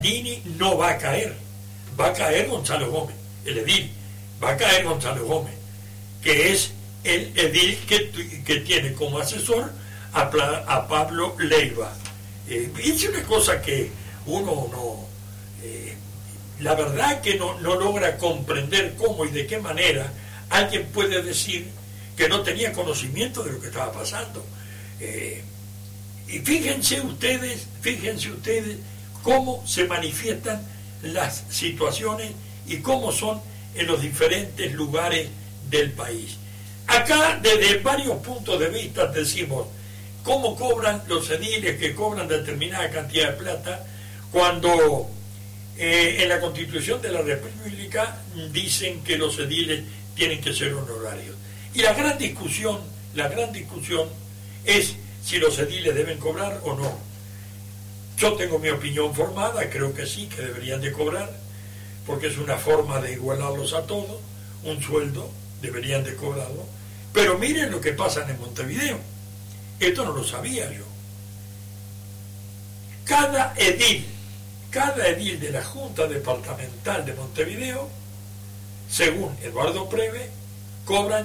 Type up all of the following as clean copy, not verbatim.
Dini no va a caer, va a caer Gonzalo Gómez, el edil, va a caer Gonzalo Gómez, que es el edil que tiene como asesor a Pablo Leiva. Es una cosa que uno no, la verdad que no logra comprender cómo y de qué manera alguien puede decir que no tenía conocimiento de lo que estaba pasando. Y fíjense ustedes cómo se manifiestan las situaciones y cómo son en los diferentes lugares del país. Acá, desde varios puntos de vista, decimos cómo cobran los ediles, que cobran determinada cantidad de plata, cuando en la Constitución de la República dicen que los ediles tienen que ser honorarios. Y la gran discusión es si los ediles deben cobrar o no. Yo tengo mi opinión formada, creo que sí, que deberían de cobrar, porque es una forma de igualarlos a todos, un sueldo, deberían de cobrarlo. Pero miren lo que pasa en Montevideo. Esto no lo sabía yo. Cada edil de la Junta Departamental de Montevideo, según Eduardo Preve, cobran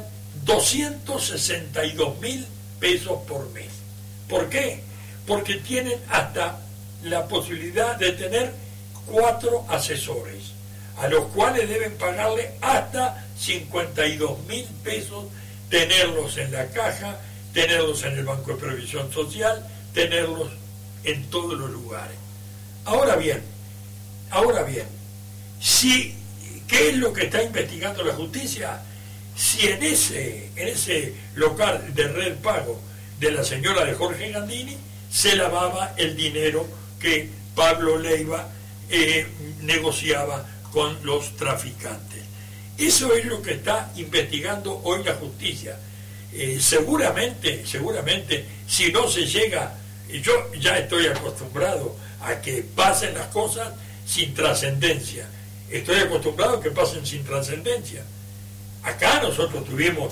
262.000 pesos por mes. ¿Por qué? Porque tienen hasta la posibilidad de tener 4 asesores, a los cuales deben pagarle hasta 52.000 pesos, tenerlos en la caja, tenerlos en el Banco de Previsión Social, tenerlos en todos los lugares. Ahora bien, ¿qué es lo que está investigando la justicia? Si en ese local de Red Pago de la señora de Jorge Gandini se lavaba el dinero que Pablo Leiva negociaba con los traficantes. Eso es lo que está investigando hoy la justicia. Seguramente, si no se llega, yo ya estoy acostumbrado a que pasen las cosas sin trascendencia. Estoy acostumbrado a que pasen sin trascendencia. Acá nosotros tuvimos,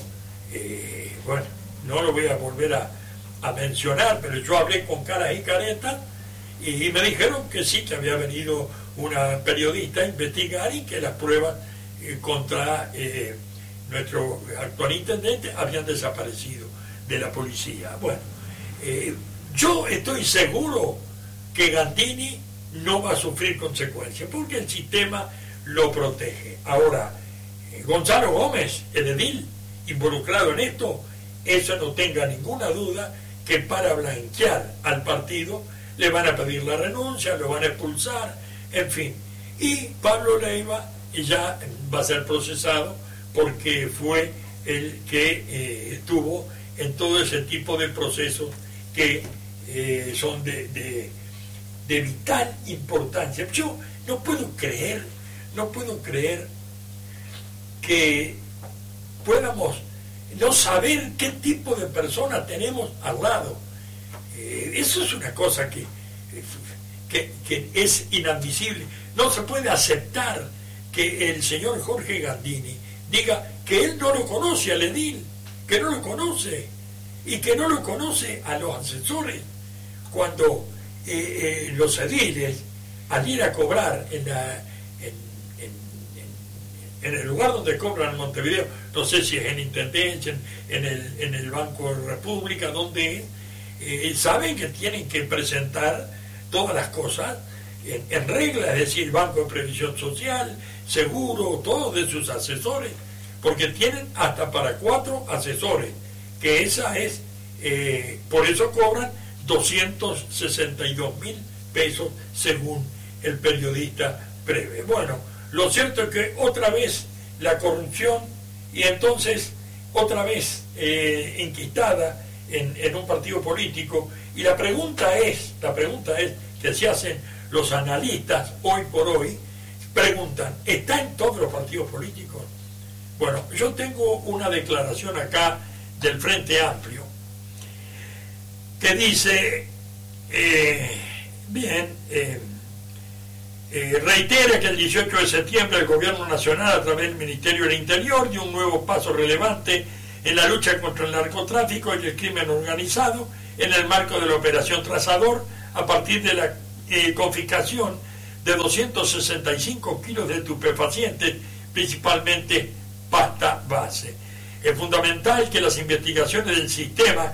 no lo voy a volver a mencionar, pero yo hablé con caras y caretas y me dijeron que sí, que había venido una periodista a investigar y que las pruebas contra nuestro actual intendente habían desaparecido de la policía. Bueno, yo estoy seguro que Gandini no va a sufrir consecuencias porque el sistema lo protege. Ahora, Gonzalo Gómez, el edil involucrado en esto, eso no tenga ninguna duda que para blanquear al partido le van a pedir la renuncia, lo van a expulsar, en fin. Y Pablo Leiva ya va a ser procesado porque fue el que estuvo en todo ese tipo de procesos que son de vital importancia. Yo no puedo creer que podamos no saber qué tipo de persona tenemos al lado. Eso es una cosa que es inadmisible. No se puede aceptar que el señor Jorge Gandini diga que él no lo conoce al edil, que no lo conoce, y que no lo conoce a los asesores, cuando los ediles, al ir a cobrar en el lugar donde cobran en Montevideo, no sé si es en Intendencia, en el Banco de República, donde saben que tienen que presentar todas las cosas en regla, es decir, Banco de Previsión Social, seguro, todos de sus asesores, porque tienen hasta para 4 asesores, que esa es, por eso cobran 262.000 pesos según el periodista Preve. Bueno, lo cierto es que otra vez la corrupción y entonces otra vez enquistada en un partido político, y la pregunta es que se hacen los analistas hoy por hoy, preguntan, ¿está en todos los partidos políticos? Bueno, yo tengo una declaración acá del Frente Amplio que dice, reitera que el 18 de septiembre el Gobierno Nacional, a través del Ministerio del Interior, dio un nuevo paso relevante en la lucha contra el narcotráfico y el crimen organizado en el marco de la Operación Trazador, a partir de la confiscación de 265 kilos de estupefacientes, principalmente pasta base. Es fundamental que las investigaciones del sistema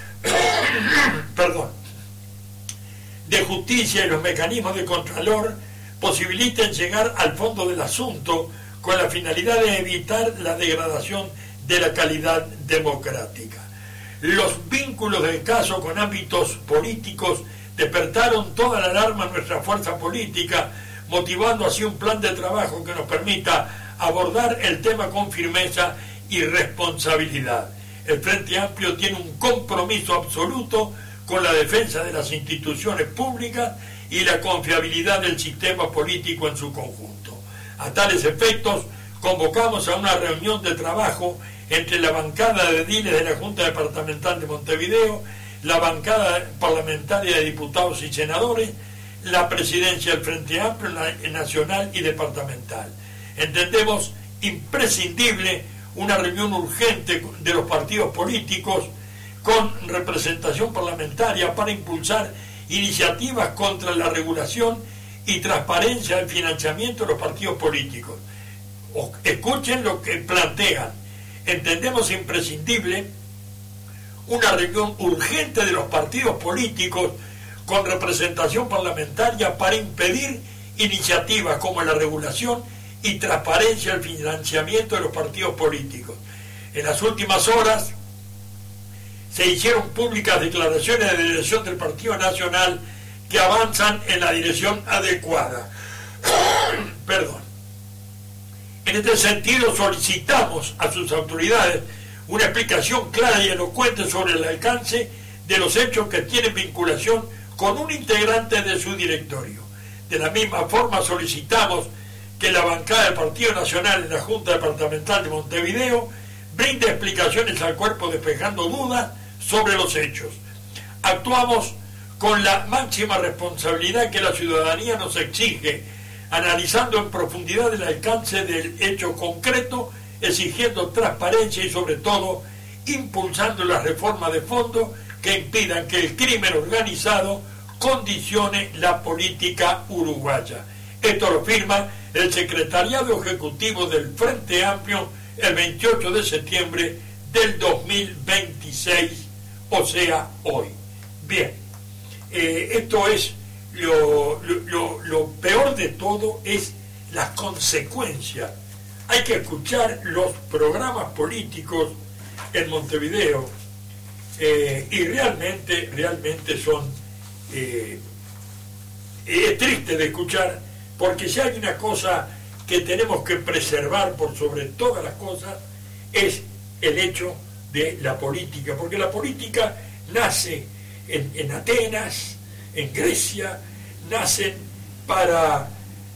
de justicia y los mecanismos de contralor posibiliten llegar al fondo del asunto con la finalidad de evitar la degradación de la calidad democrática. Los vínculos del caso con ámbitos políticos despertaron toda la alarma en nuestra fuerza política, motivando así un plan de trabajo que nos permita abordar el tema con firmeza y responsabilidad. El Frente Amplio tiene un compromiso absoluto con la defensa de las instituciones públicas y la confiabilidad del sistema político en su conjunto. A tales efectos, convocamos a una reunión de trabajo entre la bancada de ediles de la Junta Departamental de Montevideo, la bancada parlamentaria de diputados y senadores, la presidencia del Frente Amplio nacional y departamental. Entendemos imprescindible una reunión urgente de los partidos políticos con representación parlamentaria para impulsar iniciativas contra la regulación y transparencia del financiamiento de los partidos políticos. Escuchen lo que plantean. Entendemos imprescindible una reunión urgente de los partidos políticos con representación parlamentaria para impedir iniciativas como la regulación y transparencia del financiamiento de los partidos políticos. En las últimas horas se hicieron públicas declaraciones de dirección del Partido Nacional que avanzan en la dirección adecuada. En este sentido, solicitamos a sus autoridades una explicación clara y elocuente sobre el alcance de los hechos que tienen vinculación con un integrante de su directorio. De la misma forma, solicitamos que la bancada del Partido Nacional en la Junta Departamental de Montevideo brinde explicaciones al cuerpo despejando dudas sobre los hechos. Actuamos con la máxima responsabilidad que la ciudadanía nos exige, analizando en profundidad el alcance del hecho concreto, exigiendo transparencia y sobre todo impulsando las reformas de fondo que impidan que el crimen organizado condicione la política uruguaya. Esto lo firma el Secretariado Ejecutivo del Frente Amplio el 28 de septiembre del 2026, o sea, hoy. Bien, esto es lo peor de todo, es las consecuencias. Hay que escuchar los programas políticos en Montevideo y realmente son es triste de escuchar, porque si hay una cosa que tenemos que preservar por sobre todas las cosas es el hecho de la política, porque la política nace en Atenas, en Grecia, nacen para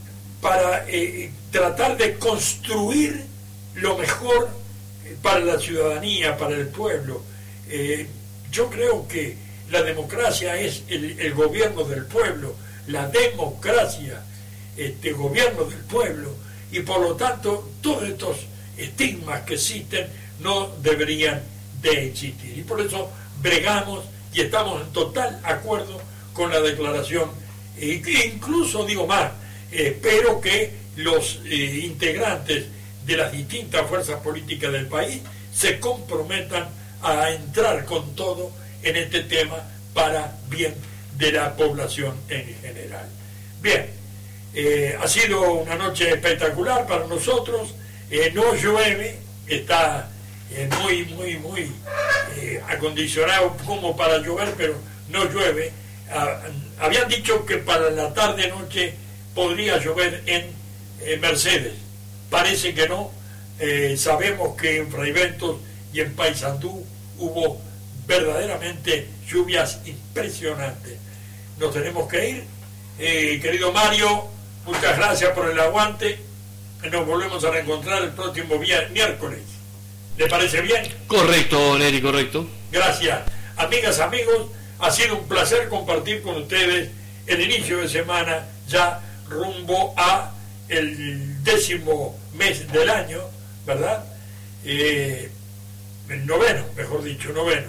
tratar de construir lo mejor para la ciudadanía, para el pueblo. Yo creo que la democracia es el gobierno del pueblo, la democracia, gobierno del pueblo, y por lo tanto todos estos estigmas que existen no deberían de existir. Y por eso bregamos y estamos en total acuerdo con la declaración, e incluso digo más, espero que los integrantes de las distintas fuerzas políticas del país se comprometan a entrar con todo en este tema para bien de la población en general. Bien, ha sido una noche espectacular para nosotros, no llueve, está muy acondicionado como para llover, pero no llueve. Habían dicho que para la tarde-noche podría llover en Mercedes, parece que no. Sabemos que en Fraiventos y en Paysandú hubo verdaderamente lluvias impresionantes. Nos tenemos que ir. Querido Mario, muchas gracias por el aguante. Nos volvemos a reencontrar el próximo miércoles. ¿Le parece bien? Correcto, Neri, correcto. Gracias. Amigas, amigos, ha sido un placer compartir con ustedes el inicio de semana ya rumbo a el 10º mes del año, ¿verdad? El noveno, mejor dicho, noveno.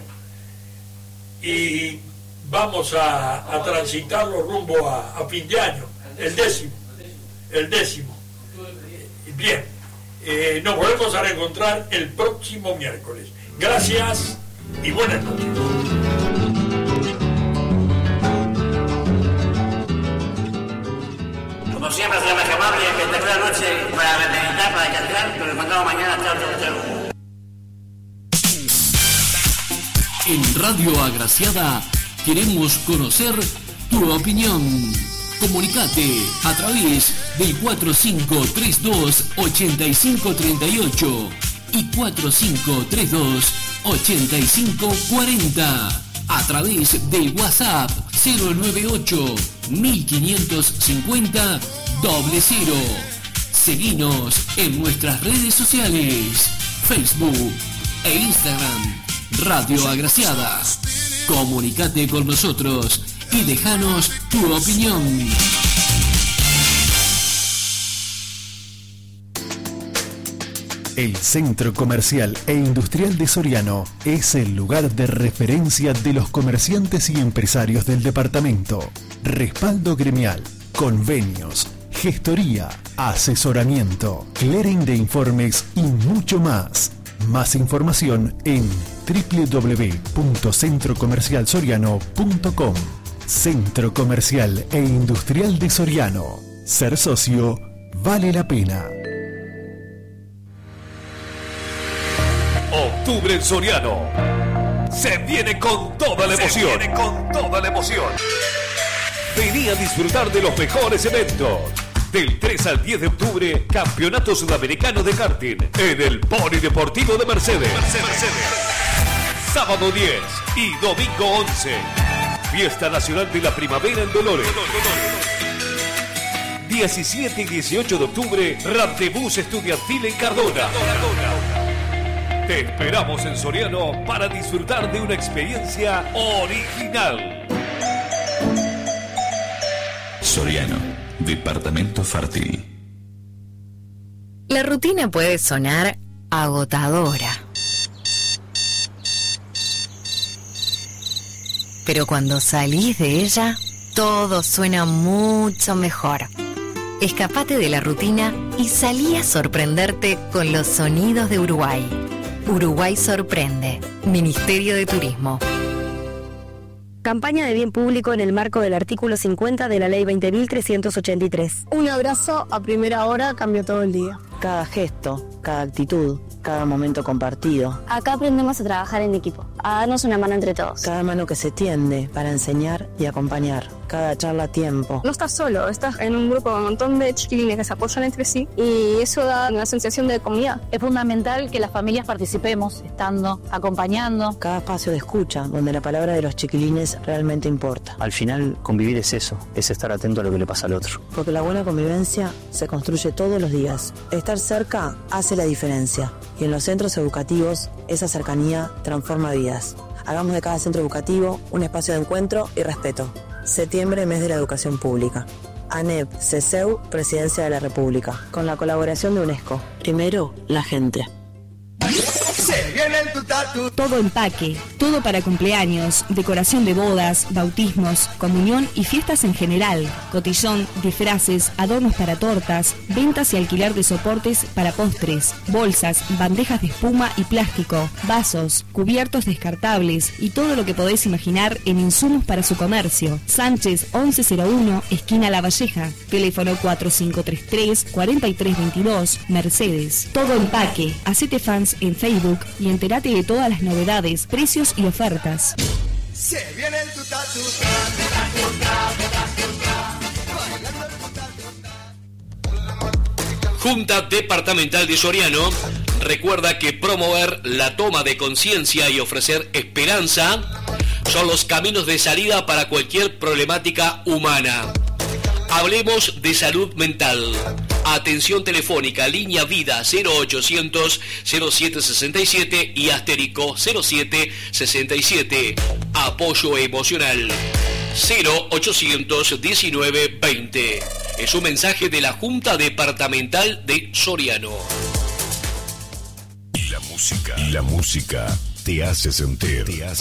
Y vamos a transitarlo rumbo a fin de año, el 10º. el 10º. Bien, nos volvemos a reencontrar el próximo miércoles. Gracias y buenas noches. Como siempre, será más amable y espectacular noche para meditar, para descansar, pero nos encontramos mañana. Chao, chao, chao. En Radio Agraciada queremos conocer tu opinión. Comunicate a través del 4532-8538 y 4532-8540. A través del WhatsApp 098-1550-00. Seguinos en nuestras redes sociales, Facebook e Instagram. Radio Agraciada. Comunicate con nosotros y déjanos tu opinión. El Centro Comercial e Industrial de Soriano es el lugar de referencia de los comerciantes y empresarios del departamento. Respaldo gremial, convenios, gestoría, asesoramiento, clearing de informes y mucho más. Más información en www.centrocomercialsoriano.com. Centro Comercial e Industrial de Soriano. Ser socio vale la pena. Octubre en Soriano. Se viene con toda la emoción. Vení a disfrutar de los mejores eventos. Del 3 al 10 de octubre, Campeonato Sudamericano de Karting en el Polideportivo de Mercedes. Sábado 10 y domingo 11. Fiesta Nacional de la Primavera en Dolores. 17 y 18 de octubre, Randebús Estudiantil en Cardona. Te esperamos en Soriano para disfrutar de una experiencia original. Soriano, departamento fértil. La rutina puede sonar agotadora. Pero cuando salís de ella, todo suena mucho mejor. Escapate de la rutina y salí a sorprenderte con los sonidos de Uruguay. Uruguay sorprende. Ministerio de Turismo. Campaña de bien público en el marco del artículo 50 de la Ley 20.383. Un abrazo a primera hora cambió todo el día. Cada gesto, cada actitud, cada momento compartido. Acá aprendemos a trabajar en equipo, a darnos una mano entre todos. Cada mano que se tiende para enseñar y acompañar. Cada charla a tiempo. No estás solo, estás en un grupo con un montón de chiquilines que se apoyan entre sí y eso da una sensación de comunidad. Es fundamental que las familias participemos, estando, acompañando. Cada espacio de escucha, donde la palabra de los chiquilines realmente importa. Al final, convivir es eso, es estar atento a lo que le pasa al otro. Porque la buena convivencia se construye todos los días. Estar cerca hace la diferencia. Y en los centros educativos, esa cercanía transforma vidas. Hagamos de cada centro educativo un espacio de encuentro y respeto. Septiembre, mes de la educación pública. ANEP, CESEU, Presidencia de la República. Con la colaboración de UNESCO. Primero, la gente. Todo empaque, todo para cumpleaños, decoración de bodas, bautismos, comunión y fiestas en general, cotillón, disfraces, adornos para tortas, ventas y alquiler de soportes para postres, bolsas, bandejas de espuma y plástico, vasos, cubiertos descartables y todo lo que podés imaginar en insumos para su comercio. Sánchez 1101, esquina La Valleja, teléfono 4533-4322, Mercedes. Todo empaque, hacete fans en Facebook y entérate de todas las novedades, precios y ofertas. Se viene el Junta Departamental de Soriano recuerda que promover la toma de conciencia y ofrecer esperanza son los caminos de salida para cualquier problemática humana. Hablemos de salud mental. Atención telefónica, línea vida 0800 0767 y asterisco 0767. Apoyo emocional 0800 1920. Es un mensaje de la Junta Departamental de Soriano. La música te hace sentir.